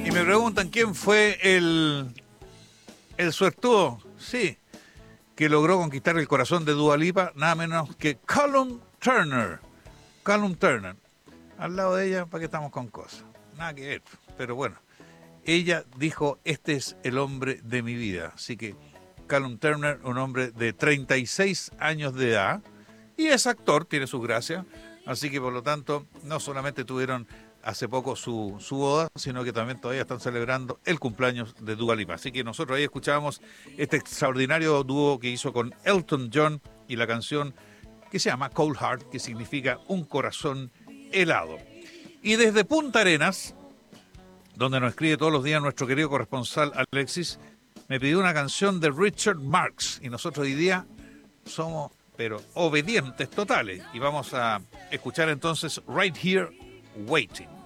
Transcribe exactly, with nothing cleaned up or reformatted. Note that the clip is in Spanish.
Y me preguntan quién fue el, el suertudo, sí, que logró conquistar el corazón de Dua Lipa, nada menos que Callum Turner. Callum Turner. Al lado de ella, ¿para qué estamos con cosas? Nada que ver, pero bueno. Ella dijo, este es el hombre de mi vida. Así que Callum Turner, un hombre de treinta y seis años de edad, y es actor, tiene su gracia. Así que por lo tanto, no solamente tuvieron hace poco su, su boda, sino que también todavía están celebrando el cumpleaños de Dua Lipa. Así que nosotros ahí escuchábamos este extraordinario dúo que hizo con Elton John y la canción que se llama Cold Heart, que significa un corazón helado. Y desde Punta Arenas, donde nos escribe todos los días nuestro querido corresponsal Alexis, me pidió una canción de Richard Marx. Y nosotros hoy día somos, pero obedientes totales. Y vamos a escuchar entonces Right Here Waiting.